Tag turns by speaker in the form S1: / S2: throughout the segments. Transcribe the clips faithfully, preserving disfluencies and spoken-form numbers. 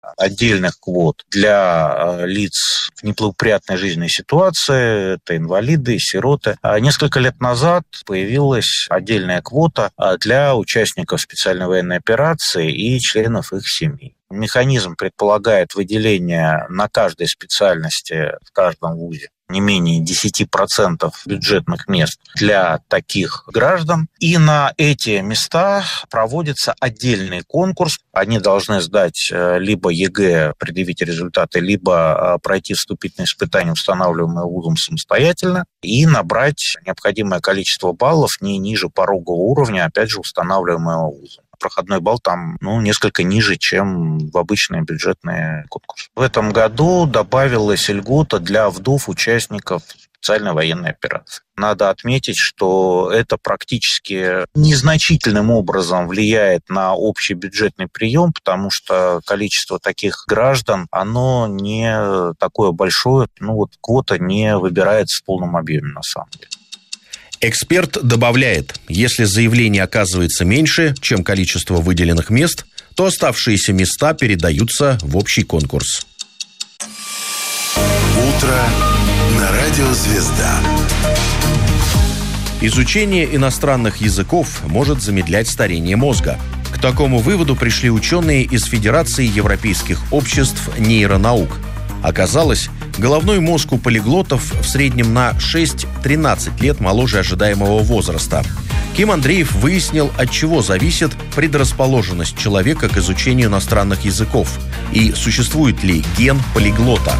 S1: отдельных квот для лиц в неблагоприятной жизненной ситуации, это инвалиды, сироты. А несколько лет назад появилась отдельная квота для участников специальной военной операции и членов их семей. Механизм предполагает выделение на каждой специальности в каждом вузе не менее десять процентов бюджетных мест для таких граждан. И на эти места проводится отдельный конкурс. Они должны сдать либо ЕГЭ, предъявить результаты, либо пройти вступительные испытания, устанавливаемые вузом самостоятельно, и набрать необходимое количество баллов не ниже порогового уровня, опять же, устанавливаемого вузом. Проходной балл там ну, несколько ниже, чем в обычные бюджетные конкурсы. В этом году добавилась льгота для вдов участников специальной военной операции. Надо отметить, что это практически незначительным образом влияет на общий бюджетный прием, потому что количество таких граждан, оно не такое большое. Ну вот квота не выбирается в полном объеме на самом деле.
S2: Эксперт добавляет, если заявлений оказывается меньше, чем количество выделенных мест, то оставшиеся места передаются в общий конкурс.
S3: Утро на радио «Звезда».
S2: Изучение иностранных языков может замедлять старение мозга. К такому выводу пришли ученые из Федерации европейских обществ нейронаук. Оказалось, головной мозг у полиглотов в среднем на шесть-тринадцать лет моложе ожидаемого возраста. Ким Андреев выяснил, от чего зависит предрасположенность человека к изучению иностранных языков и существует ли ген полиглота.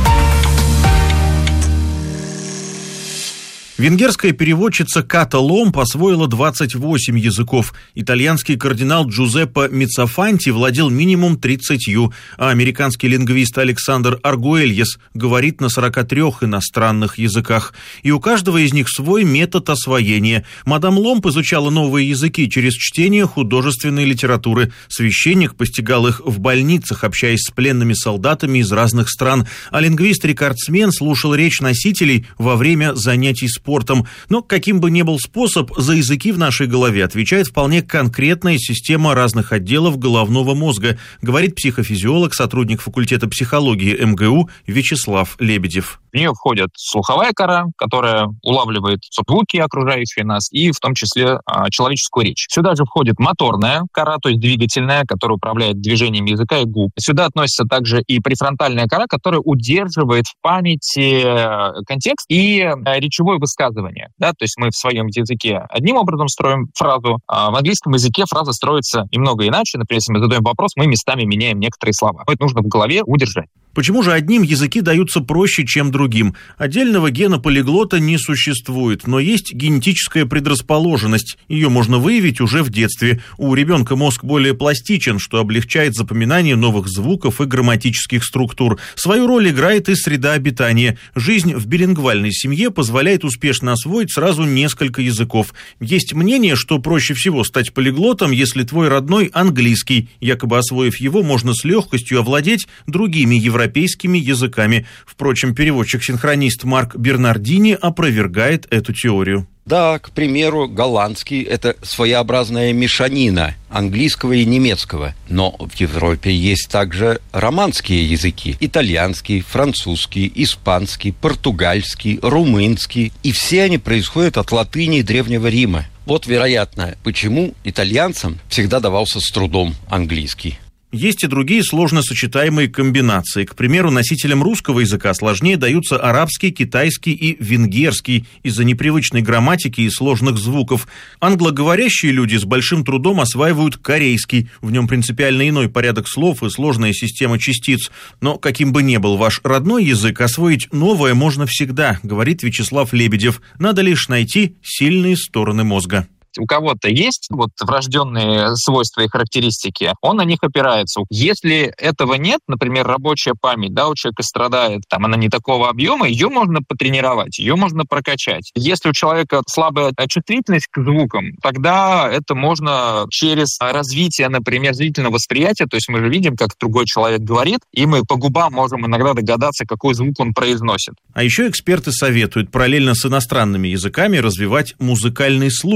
S4: Венгерская переводчица Ката Ломб освоила двадцать восемь языков. Итальянский кардинал Джузеппе Миццофанти владел минимум тридцатью, а американский лингвист Александр Аргуэльес говорит на сорока трёх иностранных языках. И у каждого из них свой метод освоения. Мадам Ломб изучала новые языки через чтение художественной литературы. Священник постигал их в больницах, общаясь с пленными солдатами из разных стран. А лингвист-рекордсмен слушал речь носителей во время занятий спортом. спортом. Но каким бы ни был способ, за языки в нашей голове отвечает вполне конкретная система разных отделов головного мозга, говорит психофизиолог, сотрудник факультета психологии эм гэ у Вячеслав Лебедев.
S5: В нее входит слуховая кора, которая улавливает звуки, окружающие нас, и в том числе а, человеческую речь. Сюда же входит моторная кора, то есть двигательная, которая управляет движением языка и губ. Сюда относится также и префронтальная кора, которая удерживает в памяти контекст и речевое высказывание. Да? То есть мы в своем языке одним образом строим фразу, а в английском языке фраза строится немного иначе. Например, если мы задаем вопрос, мы местами меняем некоторые слова. Это нужно в голове удержать.
S4: Почему же одним языки даются проще, чем другим? Отдельного гена полиглота не существует, но есть генетическая предрасположенность. Ее можно выявить уже в детстве. У ребенка мозг более пластичен, что облегчает запоминание новых звуков и грамматических структур. Свою роль играет и среда обитания. Жизнь в билингвальной семье позволяет успешно освоить сразу несколько языков. Есть мнение, что проще всего стать полиглотом, если твой родной английский. Якобы освоив его, можно с легкостью овладеть другими европейскими европейскими языками. Впрочем, переводчик-синхронист Марк Бернардини опровергает эту теорию.
S6: Да, к примеру, голландский – это своеобразная мешанина английского и немецкого. Но в Европе есть также романские языки – итальянский, французский, испанский, португальский, румынский. И все они происходят от латыни Древнего Рима. Вот, вероятно, почему итальянцам всегда давался с трудом английский.
S4: Есть и другие сложно сочетаемые комбинации. К примеру, носителям русского языка сложнее даются арабский, китайский и венгерский из-за непривычной грамматики и сложных звуков. Англоговорящие люди с большим трудом осваивают корейский. В нем принципиально иной порядок слов и сложная система частиц. Но каким бы ни был ваш родной язык, освоить новое можно всегда, говорит Вячеслав Лебедев. Надо лишь найти сильные стороны мозга.
S5: У кого-то есть вот врожденные свойства и характеристики, он на них опирается. Если этого нет, например, рабочая память, да, у человека страдает, там она не такого объема, ее можно потренировать, ее можно прокачать. Если у человека слабая чувствительность к звукам, тогда это можно через развитие, например, зрительного восприятия, то есть мы же видим, как другой человек говорит, и мы по губам можем иногда догадаться, какой звук он произносит.
S4: А еще эксперты советуют параллельно с иностранными языками развивать музыкальный слух и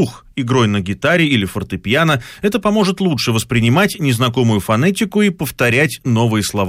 S4: игрой на гитаре или фортепиано. Это поможет лучше воспринимать незнакомую фонетику и повторять новые слова.